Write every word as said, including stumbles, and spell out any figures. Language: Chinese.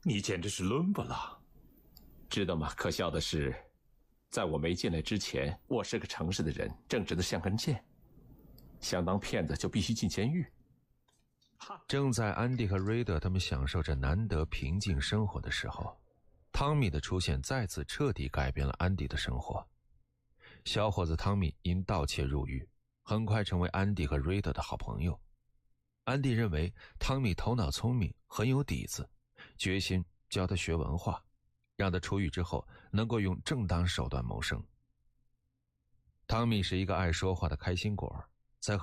你简直是伦巴了。 知道吗？可笑的是，在我没进来之前，我是个诚实的人，正直的像根箭。想当骗子就必须进监狱。 正在安迪和瑞德他们享受着难得平静生活的时候，汤米的出现再次彻底改变了安迪的生活。小伙子汤米因盗窃入狱，很快成为安迪和瑞德的好朋友。安迪认为汤米头脑聪明，很有底子，决心教他学文化，让他出狱之后能够用正当手段谋生。汤米是一个爱说话的开心果，